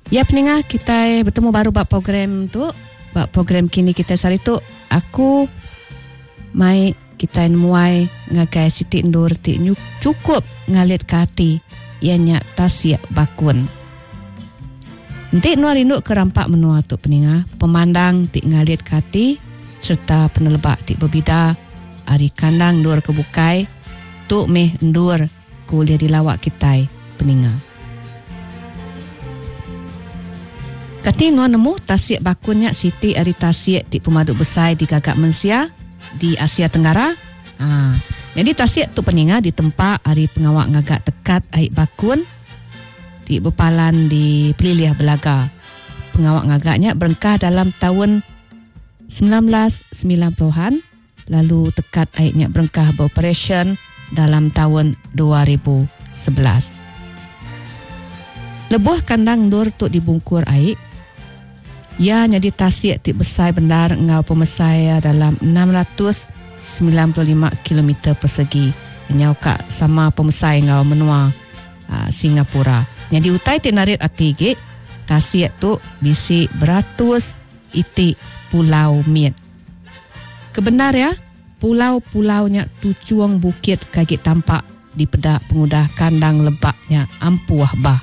Ya peningah kita bertemu baru bak program tu. Bak program kini kita sari tu aku mai kita muai ngagai Siti Ndur ti cukup ngalit kati ianya tasik bakun. Nanti nuar induk kerampak menua tu peningah pemandang ti ngalit kati serta penelebak ti berbida ari kandang ndur kebukai tu meh ndur kuliah di lawak kita peningah. Kati nuan nemu tasik bakunnya Siti ari tasik ti pemaduk besar di Gagak Mensia di Asia Tenggara. Jadi tasik tu peningah di tempat ari pengawak ngagak tekat air bakun di bepalan di Peliliah Belaga. Pengawak ngagaknya berengkah dalam tahun 1990-an, lalu tekat airnya berengkah beroperasi dalam tahun 2011. Lebuh kandang ndur tu dibungkur air. Ya jadi tasik ti besar benar ngau pemesai dalam 695 km persegi. Nyau kak sama pemesai ngau menua Singapura. Jadi utai ti narit atige tasik tu bisi beratus itik pulau miet. Kebenar ya, pulau-pulaunya tucuang bukit kagik tampak di pedak pengudah kandang lebaknya ampuah bah.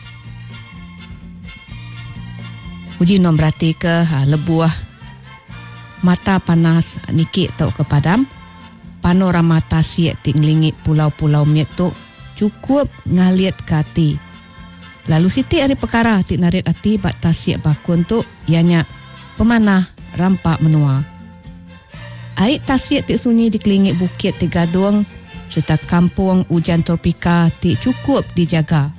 Uji nom berarti ke lebuah mata panas nikik tau ke padam panorama tasik ti ngelingit pulau-pulau miet tu cukup ngaliat kati. Lalu Siti ari perkara ti narit ati bak tasik bakun tu ianya pemanah rampak menua. Air tasik ti sunyi dikelingit bukit ti gadung serta kampung hujan tropika ti cukup dijaga.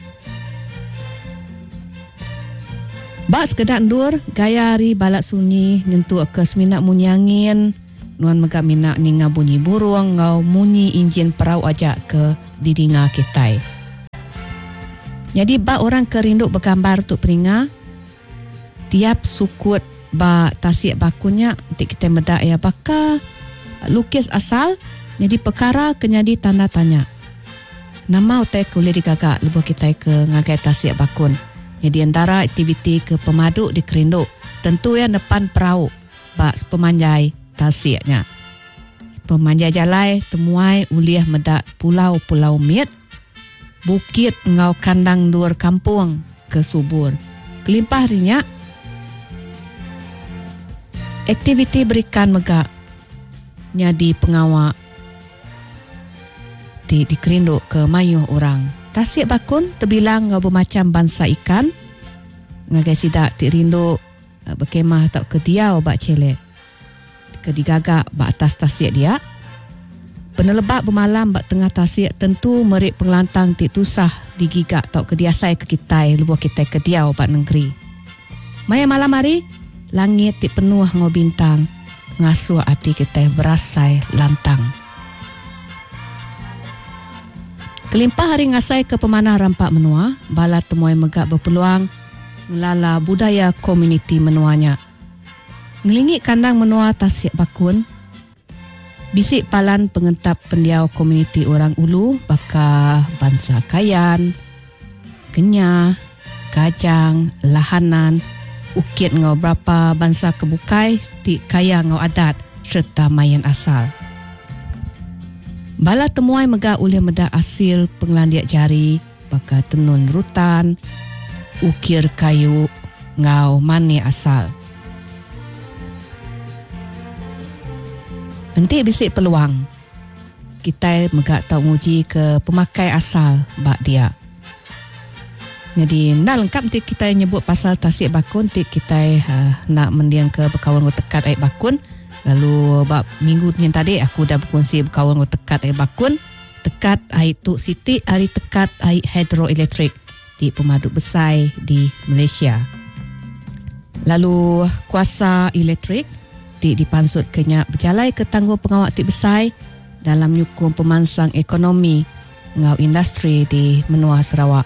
Bak sekedar ndur gaya hari balak sunyi nyentuh ke seminat munyi angin nuan megak minak ninga bunyi burung ngau munyi enjin perahu ajak ke didinga kitai. Jadi bak orang kerinduk bergambar tu peringa tiap sukut bak tasik bakunya nanti kita medak ya baka lukis asal jadi perkara kenyadi tanda tanya. Nama utai kuliah digagak lebuh kita ke ngagai tasik bakun. Jadi antara aktiviti ke pemaduk di kerinduk tentu yang depan perahu bak pemanjai tasiknya. Pemanjai jalai temuai uliah medak pulau-pulau miet bukit ngau kandang duar kampung ke subur. Kelimpah rinyak aktiviti berikan megak nyadi pengawak di kerinduk ke mayuh orang. Tasik bakun terbilang ngau bermacam bangsa ikan ngagai sidak ti rindu berkemah atau ke diau bak celek ke digagak bak atas tasik dia. Penelebak bermalam bak tengah tasik tentu merik pengelantang ti tusah digigak atau ke diasai ke kitai lebuh kitai ke diau bak negeri. Maya malam hari langit ti penuh ngau bintang ngasuh hati kitai berasai lantang. Kelimpah hari ngasai ke pemanah rampak menua, bala temuai megak berpeluang ngelala budaya komuniti menuanya. Ngelingit kandang menua tasik bakun, bisik palan pengentap pendiau komuniti orang ulu, baka bangsa Kayan, Kenyah, Kajang, Lahanan, ukit ngau berapa bangsa kebukai, ti kaya ngau adat, serta mayan asal. Bala temuai megak oleh medak asil penglandiak jari, baka tenun rutan, ukir kayu, ngau mani asal. Nanti bisik peluang, kita megak tahu nguji ke pemakai asal bak dia. Jadi nak lengkap nanti kita nyebut pasal tasik bakun, nanti kita nak mendiang ke berkawan tekat air bakun. Lalu bab minggu yang tadi aku dah berkongsi berkawan tekat air bakun, tekat air tu Siti hari tekat air hidroelektrik di pemaduk besar di Malaysia. Lalu kuasa elektrik dipansut kenyak berjalai ke tanggung pengawak ti besar dalam nyukung pemansang ekonomi ngau industri di menua Sarawak.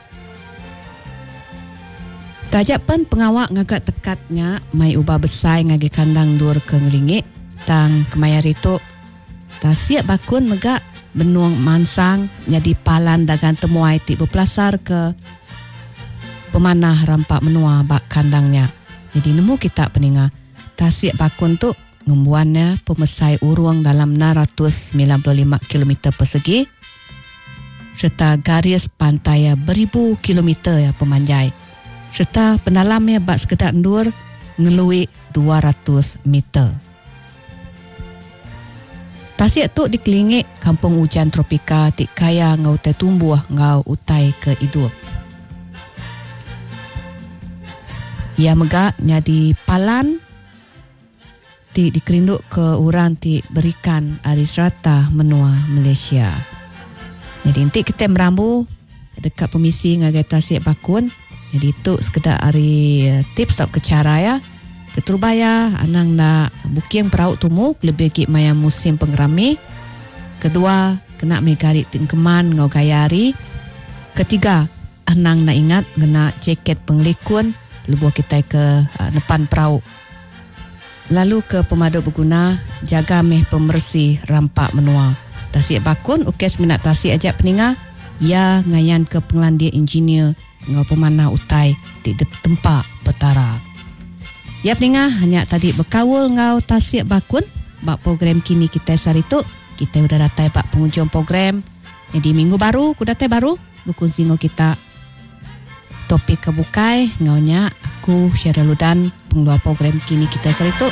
Tajak pen pengawak ngagak tekatnya mai ubah besar ngagi kandang dur ke ngelingit tang kemayar itu tasik bakun megak benuang mansang jadi palan dagang temuai ti berpelasar ke pemanah rampak menua bak kandangnya. Jadi nemu kita peninga tasik bakun tu ngembuannya pemesai urung dalam 695 km persegi serta garis pantai beribu kilometer pemanjai serta penalamnya bak sekedar endur ngelui 200 meter. Tasik tu dikelilingi kampung hujan tropika tik kaya ngau utai tumbuh ngau utai ke hidup. Ia megak nyadi palan ti dikerinduk ke orang ti berikan ari serata menua Malaysia. Jadi intik kita merambu dekat pemisi ngagai tasik bakun. Jadi itu sekedar ari tips tak ke cara ya. Keturbaya anang nak booking perahu tumu lebih ki maya musim pengerami. Kedua kena megarik tingkeman ngau gayari. Ketiga anang nak ingat kena jaket penglikun lebuh kita ke depan perahu. Lalu ke pemadu berguna jaga meh pembersih rampak menua. Tasik bakun ukes minat tasik ajak peninga ya ngayan ke pengelandia engineer ngau pemanah utai di tempat petara. Ya peninga hanya tadi berkawul ngau tasik bakun bak program kini kita saritu kita udah datai bak penghujung program. Jadi minggu baru ku datai baru berkongsi ngau kita topik kebukai ngaunya aku Syara Ludan pengeluar program kini kita saritu